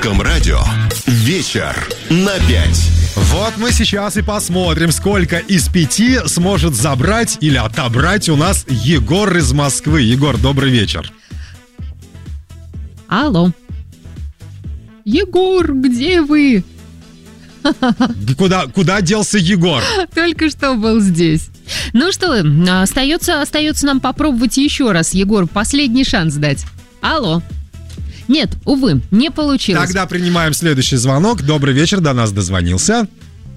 русском радио «Вечер на 5». Вот мы сейчас и посмотрим, сколько из 5 сможет забрать или отобрать у нас Егор из Москвы. Егор, добрый вечер. Алло. Егор, где вы? Куда делся Егор? Только что был здесь. Ну что, остается нам попробовать еще раз, Егор, последний шанс дать. Алло. Нет, увы, не получилось. Тогда принимаем следующий звонок. Добрый вечер, до нас дозвонился.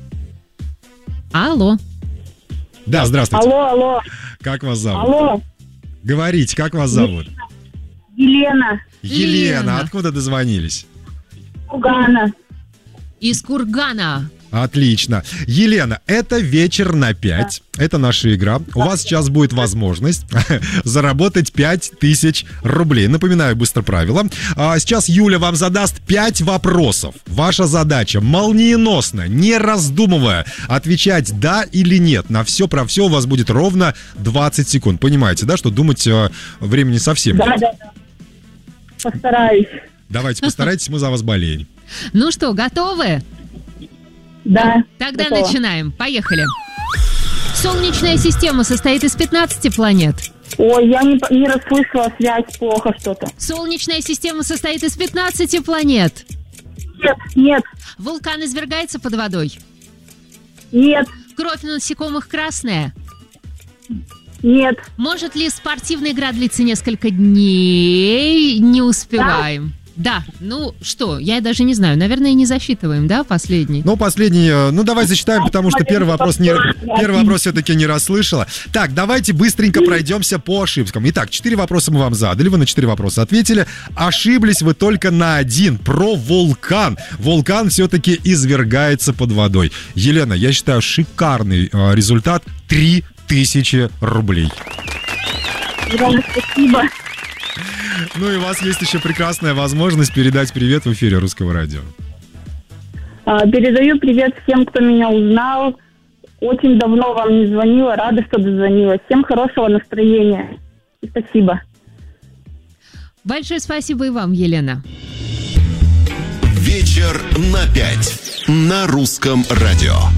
Алло. Да, здравствуйте. Алло. Как вас зовут? Алло. Говорите, как вас зовут? Елена. Елена, откуда дозвонились? Кургана. Из Кургана. Отлично. Елена, это «Вечер на 5». Это наша игра. У вас сейчас будет возможность заработать 5000 рублей. Напоминаю быстро правила. Сейчас Юля вам задаст 5 вопросов. Ваша задача молниеносно, не раздумывая, отвечать «да» или «нет». На все про все у вас будет ровно 20 секунд. Понимаете, да, что думать времени совсем нет? Да. Постараюсь. Давайте, постарайтесь, мы за вас болеем. Ну что, готовы? Да. Тогда готова. начинаем. Поехали. Солнечная система состоит из 15 планет. Ой, я не расслышала, связь плохо что-то. Солнечная система состоит из 15 планет. Нет. Вулкан извергается под водой. Нет. Кровь насекомых красная. Нет. Может ли спортивная игра длиться несколько дней? Не успеваем. Да, ну что, я даже не знаю, наверное, не засчитываем, да, последний? Ну, последний, давай засчитаем, потому что первый вопрос все-таки не расслышала. Так, давайте быстренько пройдемся по ошибкам. Итак, 4 вопроса мы вам задали, вы на 4 вопроса ответили. Ошиблись вы только на один, про вулкан. Вулкан все-таки извергается под водой. Елена, я считаю, шикарный результат, 3000 рублей. Спасибо. Ну и у вас есть еще прекрасная возможность передать привет в эфире Русского радио. Передаю привет всем, кто меня узнал. Очень давно вам не звонила, рада, что дозвонилась. Всем хорошего настроения. И спасибо. Большое спасибо и вам, Елена. «Вечер на 5» на Русском радио.